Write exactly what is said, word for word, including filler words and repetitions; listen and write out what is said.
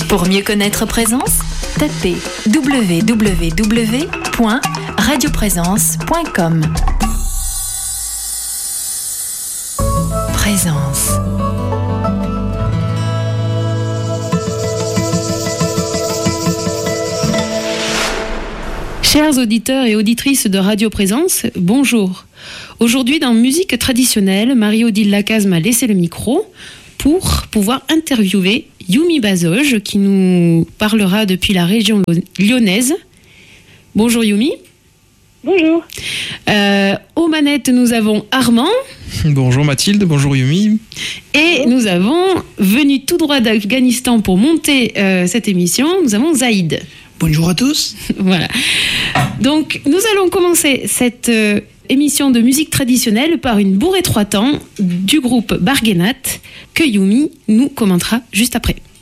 Pour mieux connaître Présence, tapez w w w point radio présence point com. Présence. Chers auditeurs et auditrices de Radio Présence, bonjour. Aujourd'hui, dans Musique traditionnelle, Marie-Odile Lacaze m'a laissé le micro pour pouvoir interviewer Yumi Bazoge, qui nous parlera depuis la région lyonnaise. Bonjour Yumi. Bonjour. Euh, aux manettes, nous avons Armand. Bonjour Mathilde, bonjour Yumi. Et bonjour. Nous avons, venu tout droit d'Afghanistan pour monter euh, cette émission, nous avons Zaïd. Bonjour à tous. Voilà. Donc, nous allons commencer cette euh, émission de musique traditionnelle par une bourrée trois temps du groupe Barguenat que Yumi nous commentera juste après.